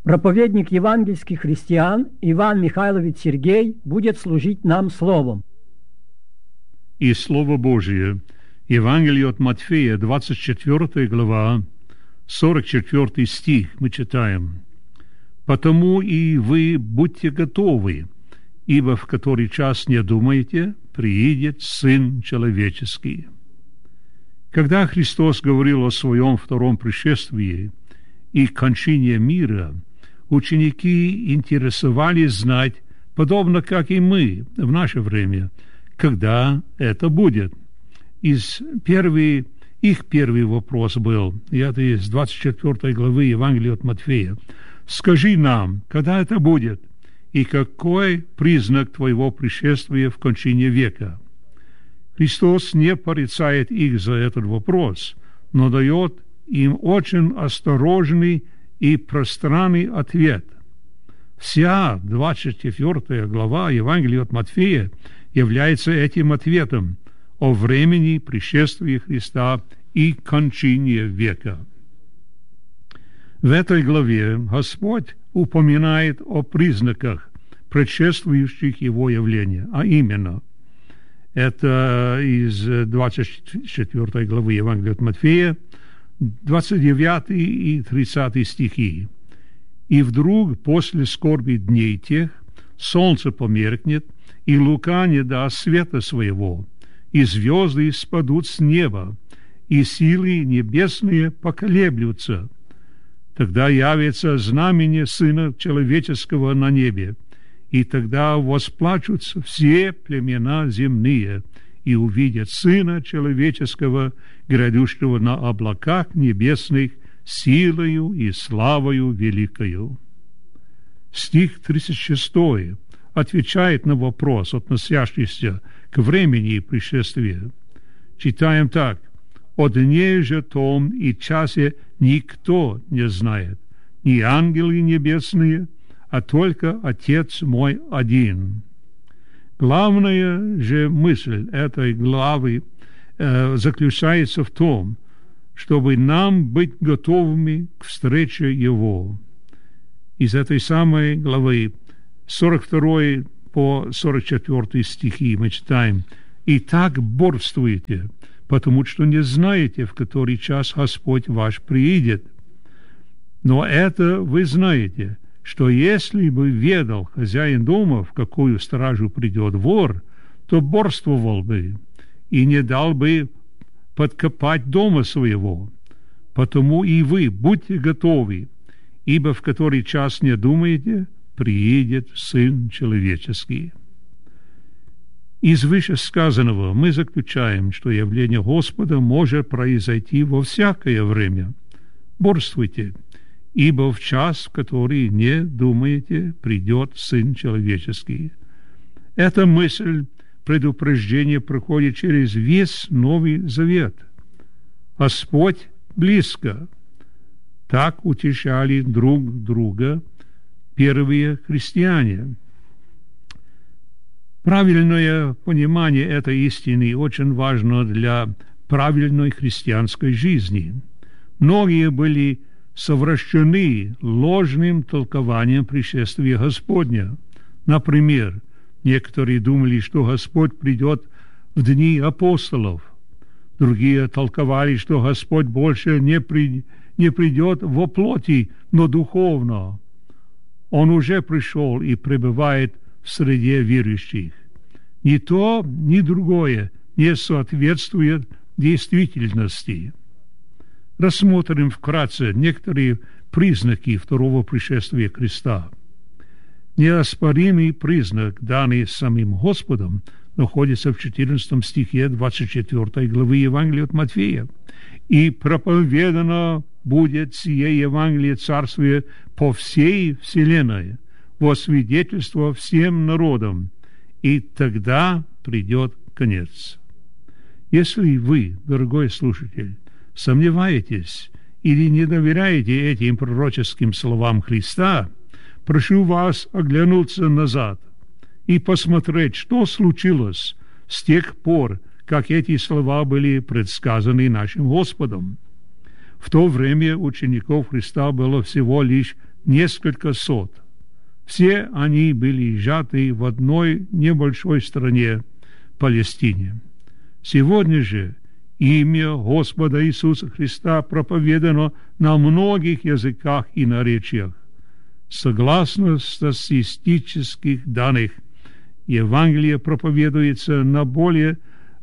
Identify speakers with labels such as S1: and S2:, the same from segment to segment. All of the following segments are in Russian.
S1: Проповедник евангельских христиан Иван Михайлович Сергей будет служить нам словом.
S2: И Слово Божие, Евангелие от Матфея, 24 глава, 44 стих, мы читаем: «Потому и вы будьте готовы, ибо в который час не думаете, приидет Сын Человеческий». Когда Христос говорил о своем втором пришествии и кончине мира, ученики интересовались знать, подобно как и мы в наше время, когда это будет. Их первый вопрос был, это из 24 главы Евангелия от Матфея: «Скажи нам, когда это будет, и какой признак твоего пришествия в кончине века?» Христос не порицает их за этот вопрос, но дает им очень осторожный и пространный ответ. Вся 24 глава Евангелия от Матфея является этим ответом о времени пришествия Христа и кончине века. В этой главе Господь упоминает о признаках предшествующих Его явления, а именно, это из 24 главы Евангелия от Матфея, 29 и 30 стихи. «И вдруг после скорби дней тех солнце померкнет, и луна не даст света своего, и звезды спадут с неба, и силы небесные поколеблются. Тогда явится знамение Сына Человеческого на небе, и тогда восплачутся все племена земные, и увидят Сына Человеческого, грядущего на облаках небесных, силою и славою великою». Стих 36 отвечает на вопрос, относящийся к времени пришествия. Читаем так: «О дне же том и часе никто не знает, ни ангелы небесные, а только Отец мой один». Главная же мысль этой главы заключается в том, чтобы нам быть готовыми к встрече Его. Из этой самой главы 42 по 44 стихи мы читаем: «Итак борствуйте, потому что не знаете, в который час Господь ваш приидет. Но это вы знаете, что если бы ведал хозяин дома, в какую стражу придет вор, то борствовал бы и не дал бы подкопать дома своего. Потому и вы будьте готовы, ибо в который час не думаете, приидет Сын Человеческий». Из вышесказанного мы заключаем, что явление Господа может произойти во всякое время. Борствуйте, ибо в час, в который не думаете, придет Сын Человеческий. Эта мысль предупреждения проходит через весь Новый Завет. Господь близко. Так утешали друг друга первые христиане. Правильное понимание этой истины очень важно для правильной христианской жизни. Многие были совращены ложным толкованием пришествия Господня. Например, некоторые думали, что Господь придет в дни апостолов. Другие толковали, что Господь больше не придет во плоти, но духовно. Он уже пришел и пребывает в среде верующих. Ни то, ни другое не соответствует действительности. Рассмотрим вкратце некоторые признаки второго пришествия Христа. Неоспоримый признак, данный самим Господом, находится в 14 стихе 24 главы Евангелия от Матфея. «И проповедано будет сие Евангелие Царствия по всей вселенной, во свидетельство всем народам, и тогда придет конец». Если вы, дорогой слушатель, сомневаетесь или не доверяете этим пророческим словам Христа, прошу вас оглянуться назад и посмотреть, что случилось с тех пор, как эти слова были предсказаны нашим Господом. В то время учеников Христа было всего лишь несколько сот. Все они были сжаты в одной небольшой стране, Палестине. Сегодня же имя Господа Иисуса Христа проповедано на многих языках и наречиях. Согласно статистических данных, Евангелие проповедуется на более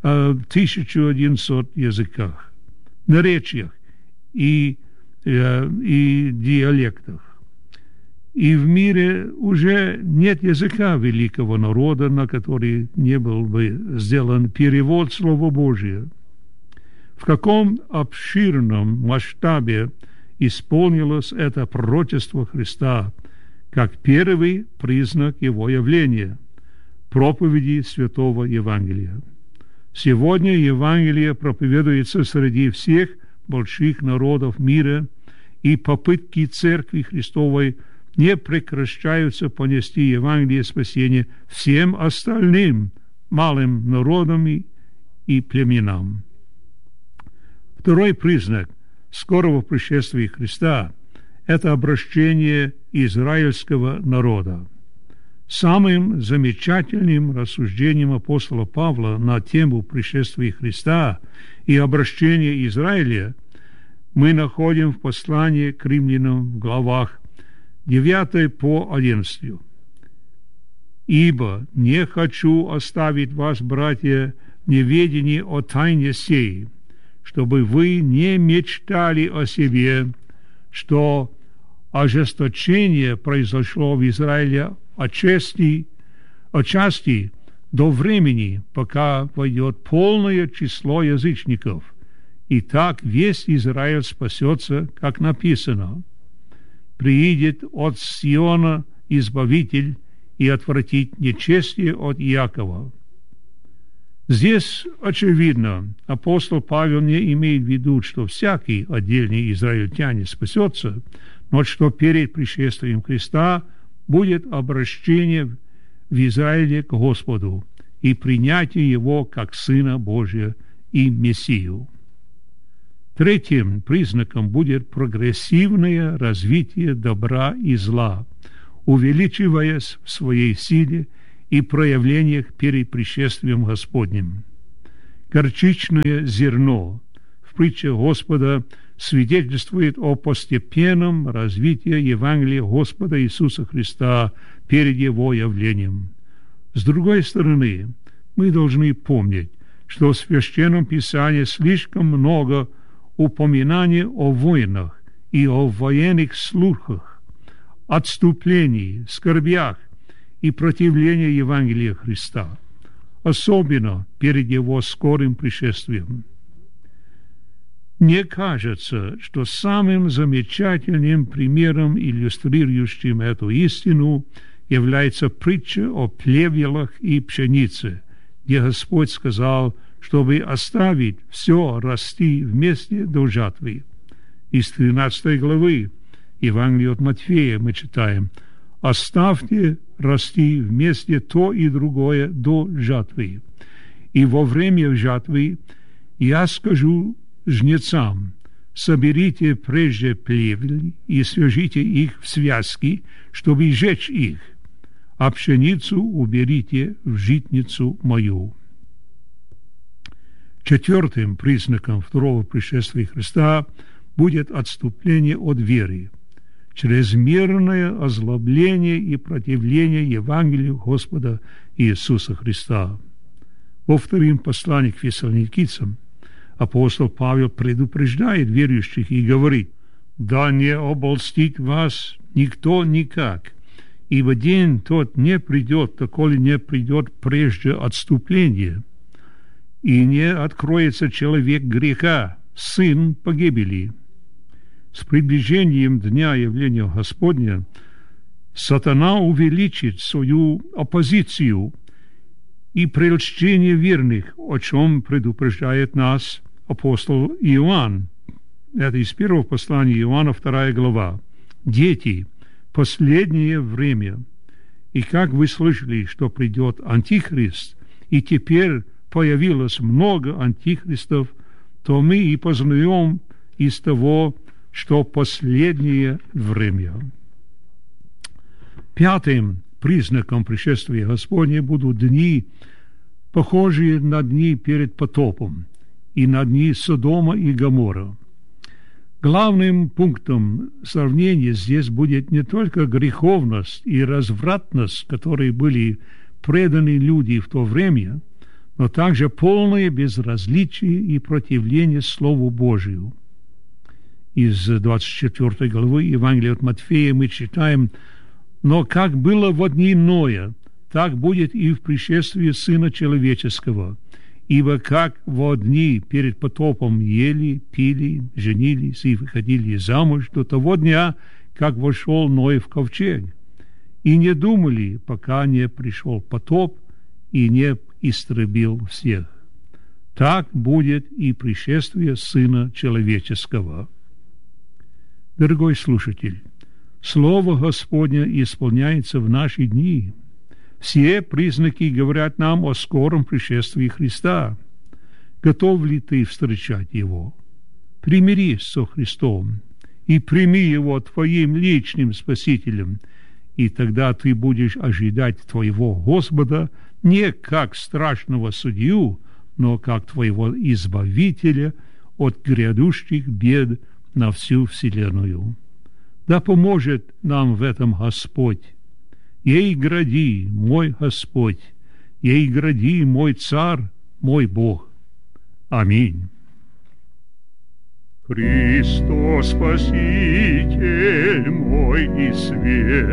S2: 1100 языках, наречиях и диалектах. И в мире уже нет языка великого народа, на который не был бы сделан перевод Слова Божия. В каком обширном масштабе исполнилось это пророчество Христа, как первый признак Его явления, проповеди Святого Евангелия. Сегодня Евангелие проповедуется среди всех больших народов мира, и попытки Церкви Христовой не прекращаются понести Евангелие спасения всем остальным малым народам и племенам. Второй признак скорого пришествия Христа – это обращение израильского народа. Самым замечательным рассуждением апостола Павла на тему пришествия Христа и обращения Израиля мы находим в послании к римлянам в главах 9 по 11. «Ибо не хочу оставить вас, братья, в неведении о тайне сей, чтобы вы не мечтали о себе, что ожесточение произошло в Израиле отчасти до времени, пока войдет полное число язычников, и так весь Израиль спасется, как написано: приидет от Сиона Избавитель и отвратит нечестие от Иакова». Здесь, очевидно, апостол Павел не имеет в виду, что всякий отдельный израильтянин спасется, но что перед пришествием Христа будет обращение в Израиле к Господу и принятие Его как Сына Божия и Мессию. Третьим признаком будет прогрессивное развитие добра и зла, увеличиваясь в своей силе и проявлениях перед пришествием Господним. Горчичное зерно в притче Господа свидетельствует о постепенном развитии Евангелия Господа Иисуса Христа перед Его явлением. С другой стороны, мы должны помнить, что в Священном Писании слишком много упоминаний о войнах и о военных слухах, отступлении, скорбях и противлении Евангелия Христа, особенно перед Его скорым пришествием. Мне кажется, что самым замечательным примером, иллюстрирующим эту истину, является притча о плевелах и пшенице, где Господь сказал, чтобы оставить все расти вместе до жатвы. Из 13 главы Евангелия от Матфея мы читаем: «Оставьте расти вместе то и другое до жатвы. И во время жатвы я скажу жнецам: соберите прежде плевели и свяжите их в связки, чтобы сжечь их, а пшеницу уберите в житницу мою». Четвертым признаком второго пришествия Христа будет отступление от веры, чрезмерное озлобление и противление Евангелию Господа Иисуса Христа. Во втором послании к Фессалоникийцам апостол Павел предупреждает верующих и говорит: «Да не обольстит вас никто никак, ибо день тот не придет, доколе не придет прежде отступление, и не откроется человек греха, сын погибели». С приближением дня явления Господня сатана увеличит свою оппозицию и прельщение верных, о чем предупреждает нас апостол Иоанн. Это из первого послания Иоанна, 2 глава. «Дети, последнее время, и как вы слышали, что придет Антихрист, и теперь появилось много антихристов, то мы и познаем из того, что последнее время». Пятым признаком пришествия Господня будут дни, похожие на дни перед потопом и на дни Содома и Гоморра. Главным пунктом сравнения здесь будет не только греховность и развратность, которые были преданы люди в то время, но также полное безразличие и противление Слову Божию. Из 24 главы Евангелия от Матфея мы читаем: «Но как было во дни Ноя, так будет и в пришествии Сына Человеческого. Ибо как во дни перед потопом ели, пили, женились и выходили замуж до того дня, как вошел Ной в ковчег, и не думали, пока не пришел потоп и не истребил всех. Так будет и пришествие Сына Человеческого». Дорогой слушатель, Слово Господне исполняется в наши дни. Все признаки говорят нам о скором пришествии Христа. Готов ли ты встречать Его? Примирись со Христом и прими Его твоим личным Спасителем, и тогда ты будешь ожидать твоего Господа не как страшного судью, но как твоего Избавителя от грядущих бед на всю вселенную. Да поможет нам в этом Господь. Ей гради, мой Господь, ей гради, мой Царь, мой Бог. Аминь. Христос, Спаситель мой и свет,